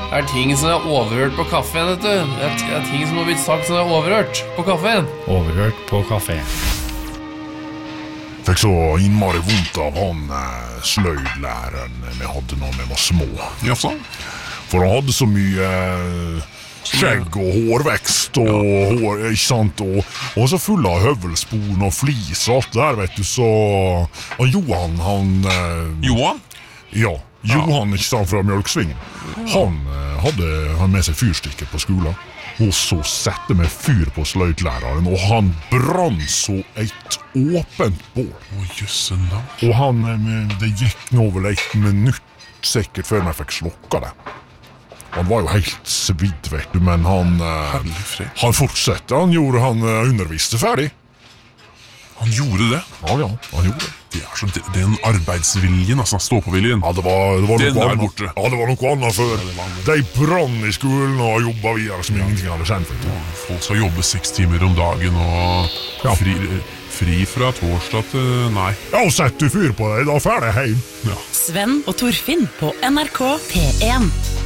ting som overhørt på kaffen, vet du. Det ting som har blitt sagt som overhørt på kaffen. Overhørt på kafé. Fikk så innmari vondt av han sløydlæreren vi hadde når vi var små. Jaså? For han hadde så mye skjegg og hårvekst og hår, ikke sant? Og så full av høvelspon og flis og alt det der, vet du. Så og Johan, Johan? Ja, Johan, ikke sant, fra Mjølksvingen. Han hadde med seg fyrstikker på skolen. Og så sette med fyr på sløydlæreren, og han brann så et åpent bål. Jøsse navn. Og det gikk nå vel 1 minutt sikkert før vi fikk slukka det. Han var jo helt svidd, vet du, men han fortsatte. Han underviste ferdig. Han gjorde det? Ja, han gjorde det. Den arbeidsviljen, altså stå-på-viljen. Ja, det var noe annet. Borte. Ja, det var noe annet før. De brann i skolen og jobbet videre som ingenting hadde kjent. Folk skal jobbe 6 timer om dagen og fri fra torsdag til nei. Ja, og sett du fyr på deg, da ferdig hjem. Sven og Torfinn på NRK P1.